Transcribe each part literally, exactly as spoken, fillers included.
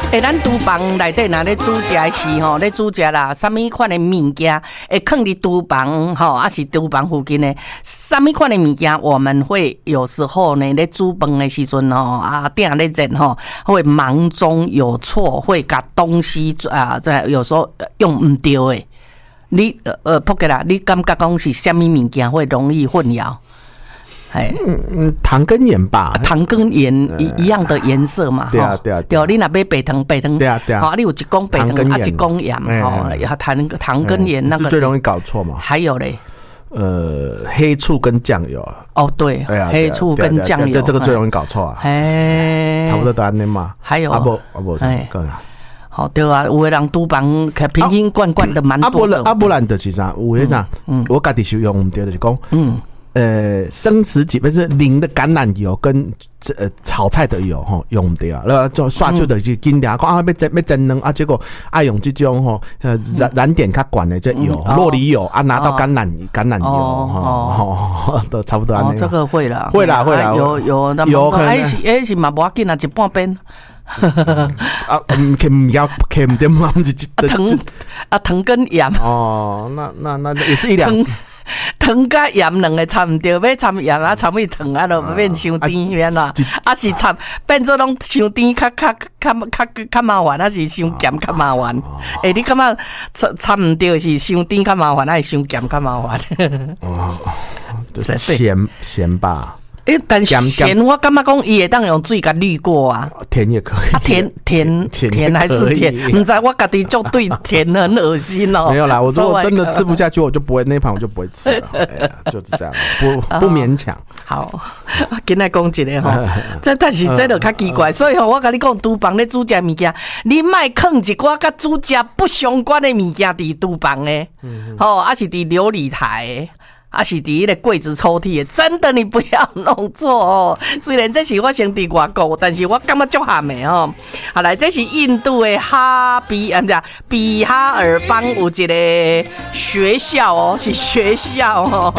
诶，咱厨房内底若咧煮食的时吼，咧煮食啦，啥物款的物件会放伫厨房吼，还是厨房附近的，啥物款的物件，我们会有时候呢，咧煮饭的时阵吼，啊，鼎咧热吼，会忙中有错，会把东西啊，在有时候用唔对的。你呃，扑克啦，你感觉讲是啥物物件会容易混淆？哎， 嗯嗯，糖跟盐吧， 糖跟盐一一样的颜色嘛， 对啊对啊， 对，你若买白糖，白糖， 对啊对啊， 好，你有一公白糖，啊一公盐，哦，糖糖跟盐那个是最容易搞错嘛。 还有嘞， 呃，黑醋跟酱油， 哦对，黑醋跟酱油， 这这个最容易搞错啊， 哎， 差不多都安尼嘛。 还有啊不啊不，哎， 好对啊，有的人厨房瓶瓶罐罐的蛮多的。 啊不然就是啥，有迄啥，我家己是用唔对，就是讲，嗯。呃，生食几不是淋的橄榄油跟呃炒菜的油吼用唔对啊，然后就刷出的就紧点讲啊要蒸要蒸卵啊，结果爱用这种吼呃燃燃点较管的这油酪梨油啊，拿到橄榄橄榄油吼，都差不多安尼。 这个会啦， 会啦会啦， 有有那么哎是哎是嘛无要紧啊，一半边。 啊，唔唔要，唔点嘛， 糖啊糖跟盐哦，那那那也是一两。 糖甲盐两个掺唔对，要掺盐啊，掺伊糖啊，就变伤甜变啦。啊是掺变做拢伤甜，较较较较较麻烦，还是伤咸较麻烦？诶，你感觉掺掺唔对是伤甜较麻烦，还是伤咸较麻烦？ 哦，咸咸吧。 诶，但是咸我感觉讲伊会当用水甲滤过啊， 甜也可以， 啊甜甜甜还是甜？唔知我家己就对甜很恶心哦。 没有啦，我如果真的吃不下去，我就不会那盘我就不会吃了，哎、就是这样，不不勉强。 好，今仔讲一个吼，这但是这就较奇怪，所以吼我甲你讲，厨房咧煮食物件，你莫放一寡甲煮食不相关的物件伫厨房诶，吼，啊是伫琉璃台诶。啊是伫迄个柜子抽屉的，真的你不要弄错哦。虽然这是我先伫外国，但是我感觉足咸的哦。好来，这是印度的哈比啊，不是比哈尔邦有一个学校哦，是学校哦。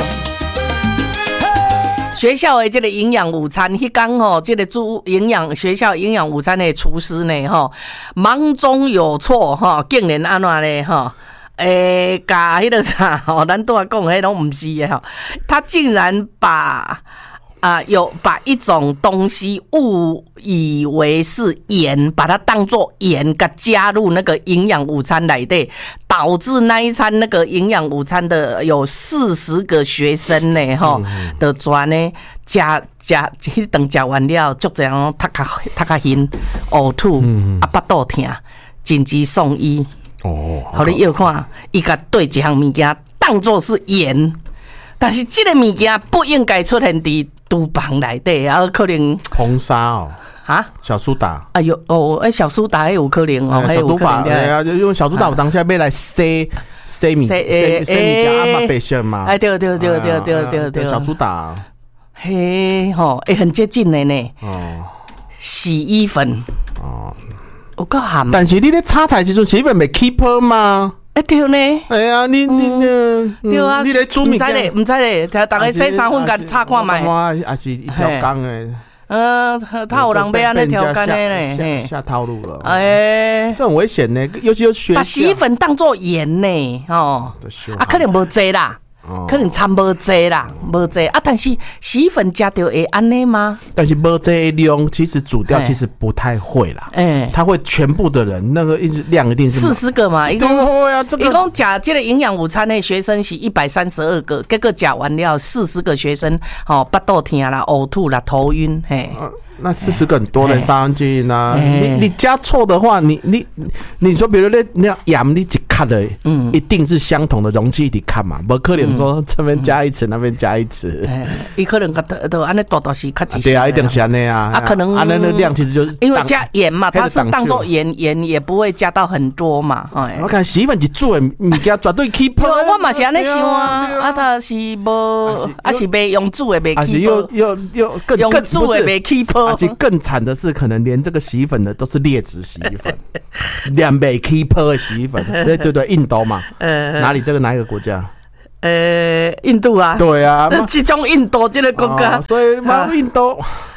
学校的这个营养午餐，迄天吼，这个煮营养学校营养午餐的厨师呢，吼忙中有错哈，竟然安怎呢哈？诶，甲迄个啥吼，咱都讲迄拢唔是诶吼，他竟然把啊有把一种东西误以为是盐，把它当作盐，甲加入那个营养午餐内底，导致那一餐那个营养午餐的有四十个学生呢，吼，的全呢加加迄顿食完了，足侪人头壳头壳晕、呕吐，啊巴肚痛，紧急送医。哦，好你要看，伊甲对一项物件当作是盐，但是这个物件不应该出现伫厨房内底，啊，可能红砂哦，啊，小苏打， 哎呦哦，哎，小苏打也有可能哦，还有可能对啊，因为小苏打我当下要来洗洗米洗洗米件啊嘛，白色嘛， 哎，对对对对对对对， 小苏打， 嘿吼，哎，很接近的呢，哦，洗衣粉，哦。有够咸， 但是你咧炒菜时阵，洗衣粉袂 keep 吗？ 哎对呢， 哎呀，你你对啊， 你咧煮物件， 唔知咧，唔知咧，大家洗三分，甲炒看卖， 也是一条工诶。 嗯，他有人要安尼条干的呢， 下套路了。 哎， 这很危险呢，尤其有学把洗衣粉当作盐呢，哦，啊，可能无济啦。可能掺无济啦，无济啊！但是洗衣粉加掉会安尼吗？ 但是无济量，其实煮掉其实不太会啦。哎，他会全部的人那个一直量一定是四十个嘛，一共对啊，这个一共加这个营养午餐的学生是一百三十二个，结果加完了四十个学生，哦，巴肚痛啦、呕吐啦、头晕，嘿。 那四十个很多人杀上去呢，你你加错的话，你你你说，比如那那盐你一卡的，嗯，一定是相同的容器一起看嘛，不可能说这边加一匙，那边加一匙， 伊可能都安尼大大是较几， 对啊，一定是安尼啊， 啊可能啊那那量其实就是因为加盐嘛，它是当做盐，盐也不会加到很多嘛，哎， 我看洗衣粉一煮的物件绝对 keep， 我嘛是安尼想啊，啊它是无，啊是袂用煮的袂 keep， 是又又又更用煮的袂 keep。 而且更惨的是，可能连这个洗衣粉的都是劣质洗衣粉，两倍 keep 的洗衣粉，对对对，印度嘛，呃，哪里这个哪一个国家？ 呃，印度啊， 对啊， 这种印度这个国家， 所以嘛，印度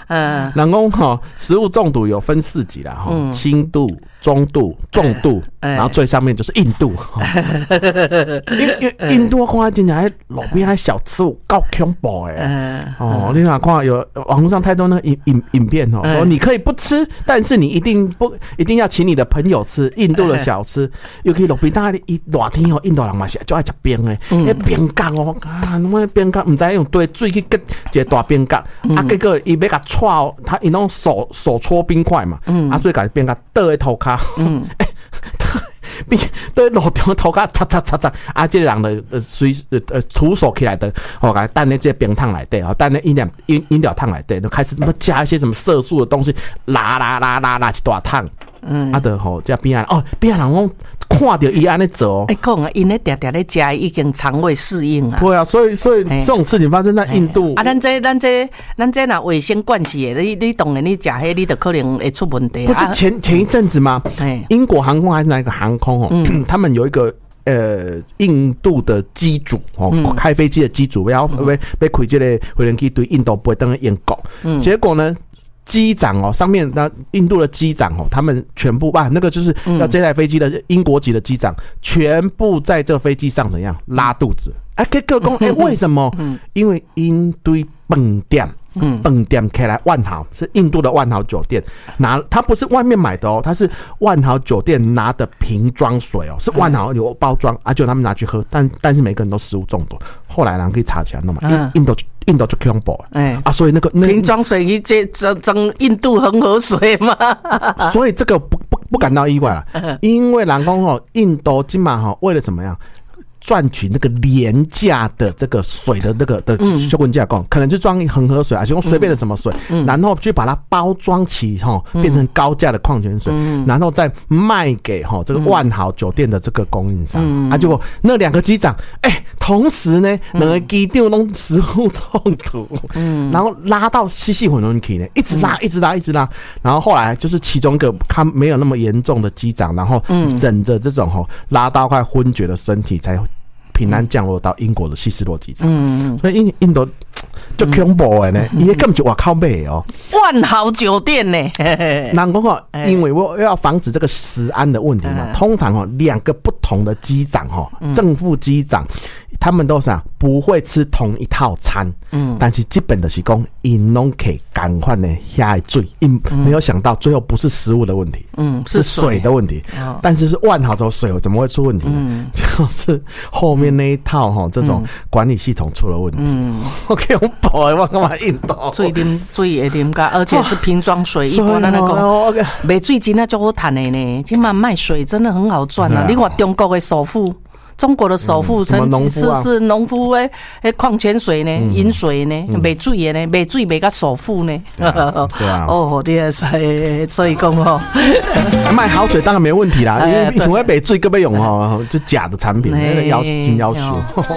嗯，人讲哈，食物中毒有分四级啦，哈，轻度、中度、重度，然后最上面就是印度。因为印度我看真正喺路边喺小吃够恐怖诶。哦，你哪看有网络上太多那影影影片哦，说你可以不吃，但是你一定不一定要请你的朋友吃印度的小吃，尤其路边大一热天哦，印度人嘛是就爱食冰诶，迄冰角哦，啊，那冰角唔知用对水去结一个大冰角，啊，结果伊要甲戳，他伊弄手手搓冰块嘛，啊，所以甲冰角倒喺头壳，嗯，哎。比对路中头壳擦擦擦擦，啊！这个人的呃随呃呃徒手起来的，哦，来等那这冰烫来对啊，等那饮料饮饮料烫来对，就开始什么加一些什么色素的东西，拉拉拉拉拉一大烫，嗯，啊的吼，这边啊，哦，边人讲看到伊安尼做， 哎，讲啊，因咧常常咧食，已经肠胃适应啊。 对啊，所以所以这种事情发生在印度啊，咱这咱这咱这那卫生惯系的，你你当然你食迄，你就可能会出问题。 不是前前一阵子吗？英国航空还是哪一个航空哦？嗯、他们有一个呃印度的机主哦，嗯、开飞机的机主要被被开这个飞行机对印度飞登英国，嗯、结果呢？机长哦，上面那印度的机长哦，他们全部吧，那个就是要这台飞机的英国籍的机长，全部在这飞机上怎样拉肚子？哎，给各讲，哎，为什么？因为因堆饭店，饭店开来万豪是印度的万豪酒店拿，他不是外面买的哦，他是万豪酒店拿的瓶装水哦，是万豪有包装，啊，就他们拿去喝，但但是每个人都食物中毒，后来人可以查起来弄嘛，印印度。印度就恐怖哎啊，所以那个那瓶装水去蒸蒸印度恒河水嘛， 所以这个不不不感到意外了，因为人讲吼，印度今嘛吼为了怎么样赚取那个廉价的这个水的那个的修文价供，可能就装恒河水，而且用随便的什么水，然后去把它包装起哈，变成高价的矿泉水，然后再卖给哈这个万豪酒店的这个供应商，啊，结果那两个机长哎。同时呢，两个机长都食物中毒，嗯，然后拉到细细混混去呢，一直拉，一直拉，一直拉，然后后来就是其中一个他没有那么严重的机长，然后枕着这种吼拉到快昏厥的身体，才平安降落到英国的希斯罗机场。嗯，所以印印度就恐怖的呢，伊根本就外靠买哦， 万豪酒店呢， 人讲哦，因为我要防止这个食安的问题嘛，通常哦两个不同的机长哈，正副机长。他们都是啊，不会吃同一套餐，嗯，但是基本的是讲，因拢可以赶快呢下水，因没有想到最后不是食物的问题，嗯，是水的问题，哦、但是是万豪之后水怎么会出问题呢？嗯、就是后面那一套哈、哦，这种管理系统出了问题。嗯，我给我保我干嘛印度？ 水啉水会啉噶，而且是瓶装水，一般咱那个卖水真的就好赚的呢，今嘛卖水真的很好赚啊！你看中国的首富。中国的首富曾经是是农夫的矿泉水呢，饮水呢，卖水的呢，卖水卖到首富呢。 对啊， 哦，对啊，所以讲哦， 卖好水当然没问题啦，因为以前卖水根本用哦，就假的产品，那个要真要求。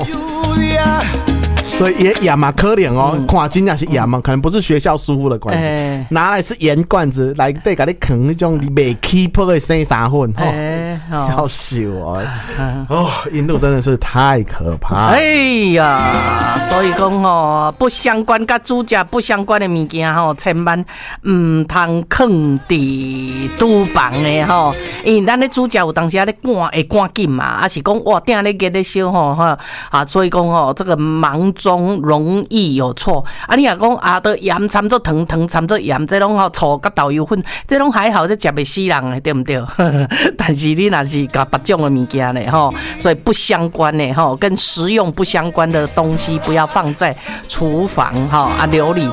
所以也也蛮可怜哦，看真正是也蛮可能不是学校疏忽的关系，欸、拿来是盐罐子来对，给你啃那种你没起泡的生沙粉，欸、哦，要死我哦！印度真的是太可怕了， 哎呀，所以讲哦，不相关跟主角不相关的物件吼，千万唔通放伫厨房的吼，因为咱的主角有当时咧赶会赶紧嘛，啊是讲哇，定咧热咧烧吼哈啊，所以讲吼这个忙中容易有错啊！你若讲啊，都盐掺做糖，糖掺做盐，这种吼醋甲豆油粉，这种还好，这食袂死人的，对不对？但是你若是甲别种的物件呢，吼，所以不相关的吼，跟食用不相关的东西不要放在厨房哈啊，琉璃